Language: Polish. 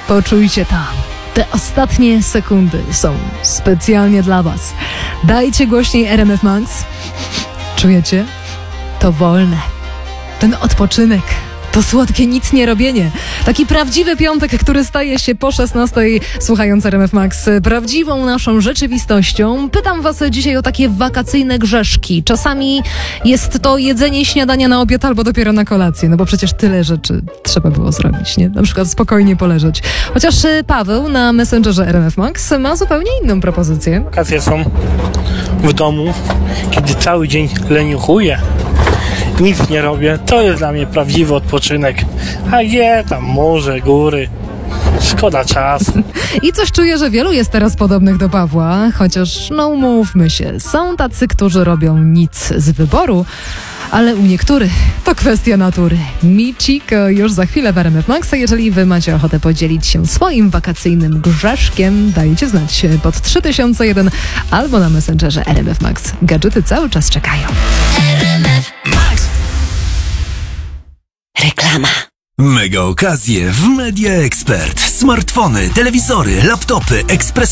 Poczujcie to. Te ostatnie sekundy są specjalnie dla was. Dajcie głośniej RMF Max. Czujecie? To wolne. Ten odpoczynek. To słodkie nic nie robienie. Taki prawdziwy piątek, który staje się po 16, słuchając RMF Max, prawdziwą naszą rzeczywistością. Pytam was dzisiaj o takie wakacyjne grzeszki. Czasami jest to jedzenie śniadania na obiad albo dopiero na kolację, no bo przecież tyle rzeczy trzeba było zrobić, nie? Na przykład spokojnie poleżeć. Chociaż Paweł na Messengerze RMF Max ma zupełnie inną propozycję. Wakacje są w domu, kiedy cały dzień leniuchuję. Nic nie robię, to jest dla mnie prawdziwy odpoczynek. A gdzie tam morze, góry, szkoda czasu. I coś czuję, że wielu jest teraz podobnych do Pawła, chociaż no umówmy się, są tacy, którzy robią nic z wyboru, ale u niektórych to kwestia natury. Michiko już za chwilę w RMF Maxa. Jeżeli wy macie ochotę podzielić się swoim wakacyjnym grzeszkiem, dajcie znać pod 3001 albo na Messengerze RMF Max. Gadżety cały czas czekają. RMF Max. Reklama. Mega okazje w Media Expert. Smartfony, telewizory, laptopy, ekspres